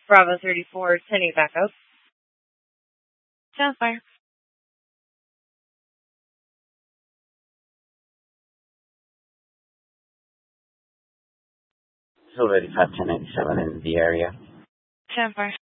Bravo 34, sending it back up. Sound fire. Silver 85 1097 in the area. Sound fire.